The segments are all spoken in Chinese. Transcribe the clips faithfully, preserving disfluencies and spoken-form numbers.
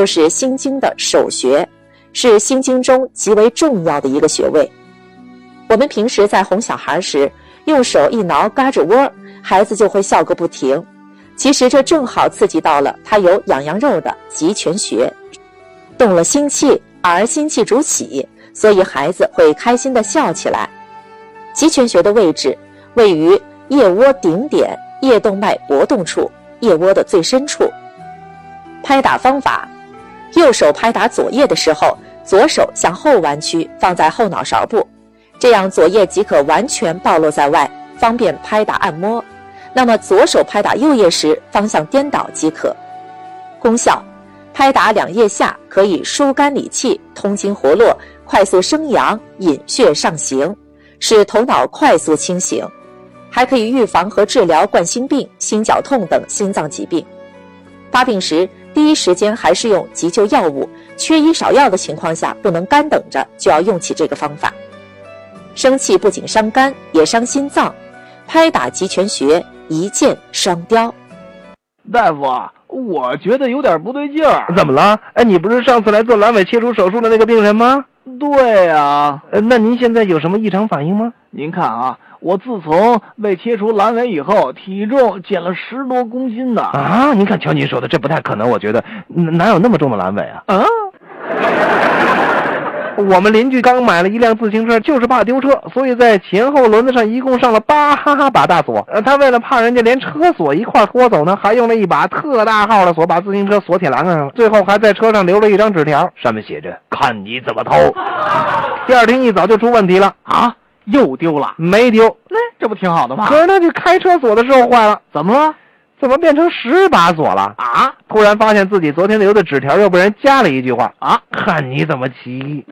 就是心经的首穴，是心经中极为重要的一个穴位。我们平时在哄小孩时，用手一挠嘎吱窝，孩子就会笑个不停。其实这正好刺激到了他有痒痒肉的极泉穴，动了心气，而心气主喜，所以孩子会开心地笑起来。极泉穴的位置位于腋窝顶点腋动脉搏动处，腋窝的最深处。拍打方法：右手拍打左腋的时候，左手向后弯曲，放在后脑勺部，这样左腋即可完全暴露在外，方便拍打按摩。那么左手拍打右腋时，方向颠倒即可。功效：拍打两腋下可以疏肝理气，通经活络，快速生阳，引血上行，使头脑快速清醒，还可以预防和治疗冠心病、心绞痛等心脏疾病。发病时第一时间还是用急救药物，缺医少药的情况下，不能干等着，就要用起这个方法。生气不仅伤肝，也伤心脏，拍打极泉穴，一箭双雕。 大夫，我觉得有点不对劲儿。 怎么了？哎，你不是上次来做阑尾切除手术的那个病人吗？ 对啊。 呃，那您现在有什么异常反应吗？ 您看啊，我自从被切除阑尾以后，体重减了十多公斤呢。 啊，您看瞧您说的，这不太可能，我觉得哪有那么重的阑尾啊？ 啊？ 我们邻居刚买了一辆自行车，就是怕丢车，所以在前后轮子上一共上了八哈哈把大锁。呃，他为了怕人家连车锁一块拖走呢，还用了一把特大号的锁把自行车锁铁栏杆上了，最后还在车上留了一张纸条，上面写着看你怎么偷。第二天一早就出问题了啊，又丢了？ 没丢， 那这不挺好的吗？ 可是他去开车锁的时候坏了。 怎么了？ 怎么变成十把锁了啊？ 突然发现自己昨天留的纸条又被人加了一句话啊， 看你怎么骑。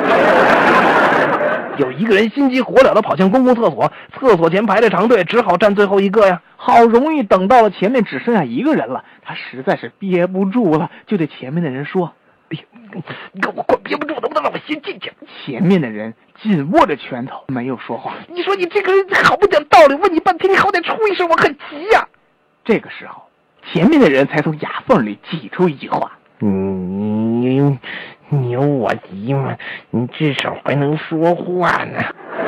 有一个人心急火燎地跑向公共厕所，厕所前排着长队，只好站最后一个呀。 好容易等到了前面只剩下一个人了，他实在是憋不住了，就对前面的人说： 哎呀，你看我快憋不住，能不能让我先进去？ 前面的人紧握着拳头，没有说话。 你说你这个人好不讲道理，问你半天，你好歹出一声，我很急呀、啊。 这个时候，前面的人才从牙缝里挤出一句话： 你你你有我急吗？你至少还能说话呢。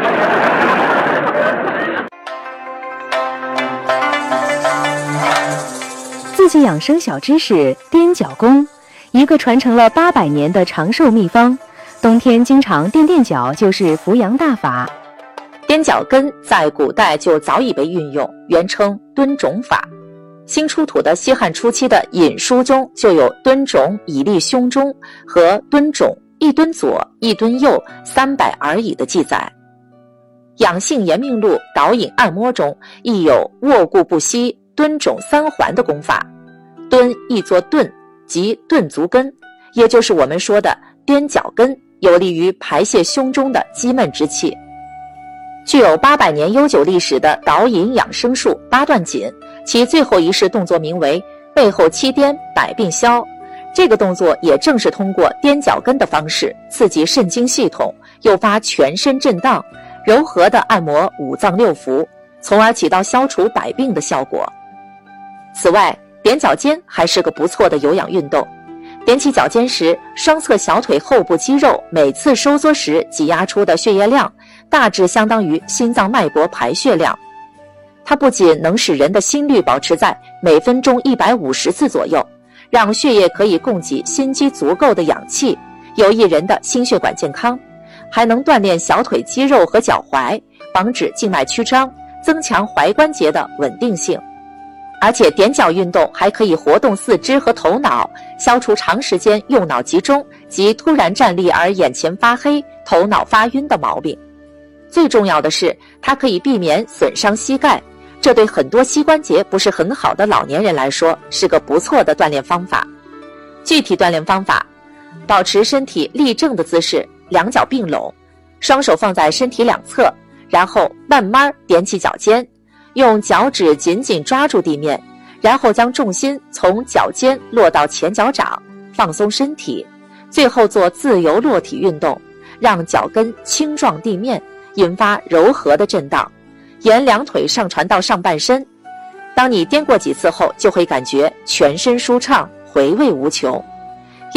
自己养生小知识：踮脚功，一个传承了八百年的长寿秘方。冬天经常垫垫脚，就是扶阳大法。 踮脚跟在古代就早已被运用，原称蹲踵法。新出土的西汉初期的引书中就有蹲踵以立胸中和蹲踵一蹲左一蹲右三百而已的记载。养性延命录导引按摩中亦有卧固不息蹲踵三环的功法。蹲亦作顿，即顿足跟，也就是我们说的踮脚跟，有利于排泄胸中的积闷之气。具有八百年悠久历史的导引养生术八段锦，其最后一式动作名为背后七颠百病消。这个动作也正是通过踮脚跟的方式刺激肾经系统，诱发全身震荡，柔和地按摩五脏六腑，从而起到消除百病的效果。此外，踮脚尖还是个不错的有氧运动。踮起脚尖时，双侧小腿后部肌肉每次收缩时挤压出的血液量大致相当于心脏脉搏排血量。它不仅能使人的心率保持在每分钟一百五十次左右，让血液可以供给心肌足够的氧气，有益人的心血管健康，还能锻炼小腿肌肉和脚踝，防止静脉曲张，增强踝关节的稳定性。而且踮脚运动还可以活动四肢和头脑，消除长时间用脑集中及突然站立而眼前发黑、头脑发晕的毛病。最重要的是，它可以避免损伤膝盖，这对很多膝关节不是很好的老年人来说是个不错的锻炼方法。具体锻炼方法：保持身体立正的姿势，两脚并拢，双手放在身体两侧，然后慢慢踮起脚尖，用脚趾紧紧抓住地面，然后将重心从脚尖落到前脚掌，放松身体，最后做自由落体运动，让脚跟轻撞地面，引发柔和的震荡，沿两腿上传到上半身。当你颠过几次后，就会感觉全身舒畅，回味无穷。